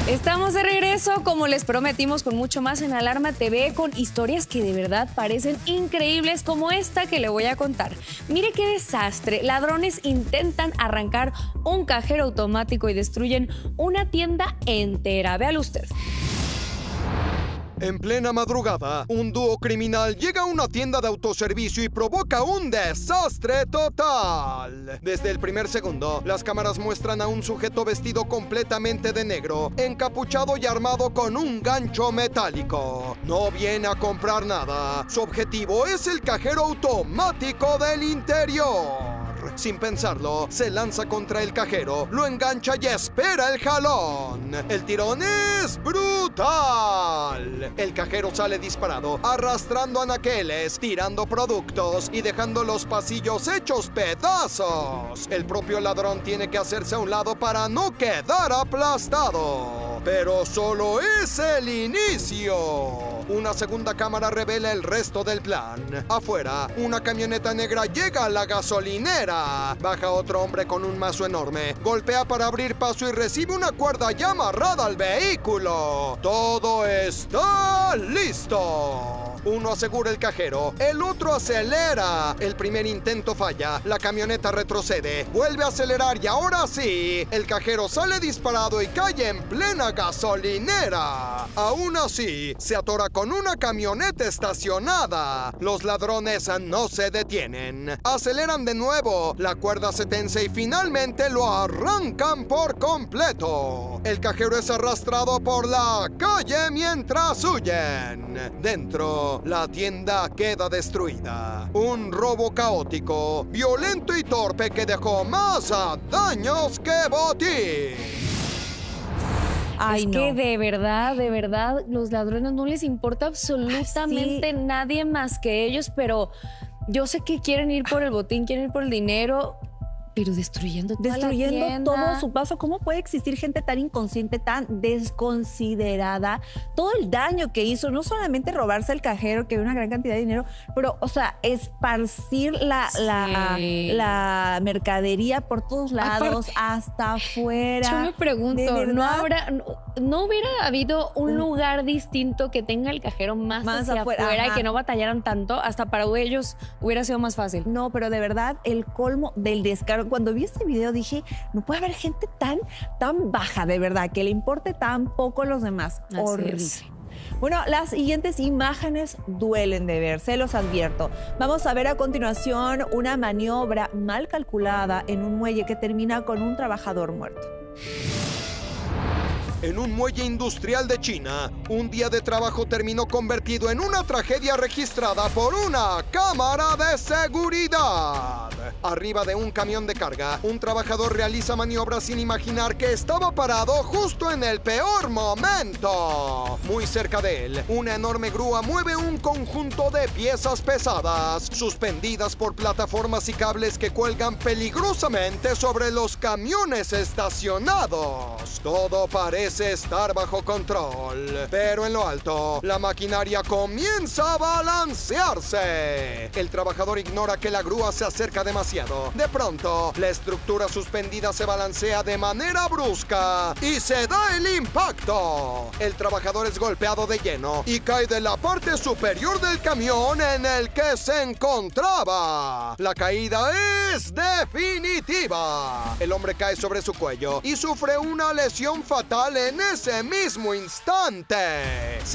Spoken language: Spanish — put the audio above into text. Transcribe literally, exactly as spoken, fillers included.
Estamos de regreso, como les prometimos, con mucho más en Alarma T V, con historias que de verdad parecen increíbles, como esta que le voy a contar. Mire qué desastre. Ladrones intentan arrancar un cajero automático y destruyen una tienda entera. Véalo usted. En plena madrugada, un dúo criminal llega a una tienda de autoservicio y provoca un desastre total. Desde el primer segundo, las cámaras muestran a un sujeto vestido completamente de negro, encapuchado y armado con un gancho metálico. No viene a comprar nada. Su objetivo es el cajero automático del interior. Sin pensarlo, se lanza contra el cajero, lo engancha y espera el jalón. El tirón es brutal. El cajero sale disparado, arrastrando anaqueles, tirando productos y dejando los pasillos hechos pedazos. El propio ladrón tiene que hacerse a un lado para no quedar aplastado. Pero solo es el inicio. Una segunda cámara revela el resto del plan. Afuera, una camioneta negra llega a la gasolinera. Baja otro hombre con un mazo enorme, golpea para abrir paso y recibe una cuerda ya amarrada al vehículo. Todo está listo. Uno asegura el cajero, el otro acelera. El primer intento falla, la camioneta retrocede, vuelve a acelerar y ahora sí, el cajero sale disparado y cae en plena gasolinera. Aún así, se atora con una camioneta estacionada. Los ladrones no se detienen. Aceleran de nuevo, la cuerda se tensa y finalmente lo arrancan por completo. El cajero es arrastrado por la calle mientras huyen. Dentro, la tienda queda destruida. Un robo caótico, violento y torpe que dejó más daños que botín. Ay, es no. que de verdad, de verdad, los ladrones no les importa absolutamente Ay, sí. nadie más que ellos, pero yo sé que quieren ir por el botín, quieren ir por el dinero, pero destruyendo toda Destruyendo la tienda. todo su paso. ¿Cómo puede existir gente tan inconsciente, tan desconsiderada? Todo el daño que hizo, no solamente robarse el cajero, que era una gran cantidad de dinero, pero, o sea, esparcir la, Sí. la, la mercadería por todos lados, Aparte, hasta afuera. Yo me ¿De pregunto, ¿no verdad? habrá, no, no hubiera habido un lugar distinto que tenga el cajero más, Más hacia afuera, afuera y ajá. que no batallaran tanto? Hasta para ellos hubiera sido más fácil. No, pero de verdad, el colmo del descaro. Cuando vi este video dije, no puede haber gente tan, tan baja, de verdad, que le importe tan poco a los demás. Así Horrible. es. Bueno, las siguientes imágenes duelen de ver, se los advierto. Vamos a ver a continuación una maniobra mal calculada en un muelle que termina con un trabajador muerto. En un muelle industrial de China, un día de trabajo terminó convertido en una tragedia registrada por una cámara de seguridad. Arriba de un camión de carga, un trabajador realiza maniobras sin imaginar que estaba parado justo en el peor momento. Muy cerca de él, una enorme grúa mueve un conjunto de piezas pesadas, suspendidas por plataformas y cables que cuelgan peligrosamente sobre los camiones estacionados. Todo parece estar bajo control, pero en lo alto, la maquinaria comienza a balancearse. El trabajador ignora que la grúa se acerca demasiado. De pronto, la estructura suspendida se balancea de manera brusca y se da el impacto. El trabajador es golpeado de lleno y cae de la parte superior del camión en el que se encontraba. La caída es definitiva. El hombre cae sobre su cuello y sufre una lesión fatal en ese mismo instante.